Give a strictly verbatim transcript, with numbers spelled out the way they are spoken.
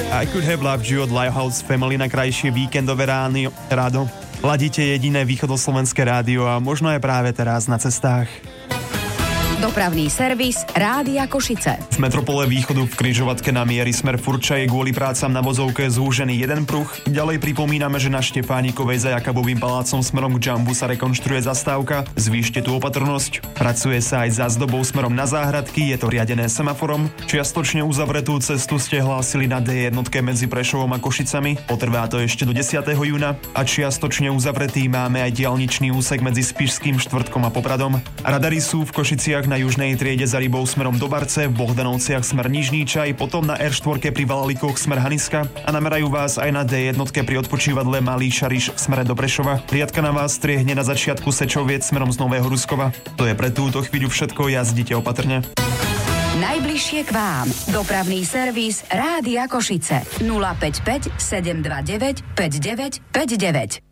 I Could Have Loved You od Lifehouse Family na krajšie víkendové rány, rádo. Ladíte jediné východoslovenské rádio a možno aj práve teraz na cestách. Dopravný servis Rádia Košice. V metropole východu v križovatke na Miery smer Furča je kvôli prácam na vozovke zúžený jeden pruh. Ďalej pripomíname, že na Štefánikovej za Jakabovým palácom smerom k Jumbu sa rekonštruuje zastávka. Zvýšte tú opatrnosť. Pracuje sa aj za zdobou smerom na Záhradky, je to riadené semaforom. Čiastočne uzavretú cestu ste hlásili na dé jedna medzi Prešovom a Košicami. Potrvá to ešte do desiateho júna. A čiastočne uzavretý máme aj diaľničný úsek medzi Spišským Štvrtkom a Popradom. Radary sú v Košiciach na južnej triede za Rybou smerom do Barce, v Bohdanovciach smer Nižný Čaj, potom na er štyri pri Valalikoch smer Haniska a namerajú vás aj na dé jedna pri odpočívadle Malý Šariš v smere do Prešova. Riadka na vás striehne na začiatku Sečoviec smerom z Nového Ruskova. To je pre túto chvíľu všetko, jazdite opatrne. Najbližšie k vám. Dopravný servis Rádia Košice. nula päť päť sedem dva deväť päť deväť päť deväť.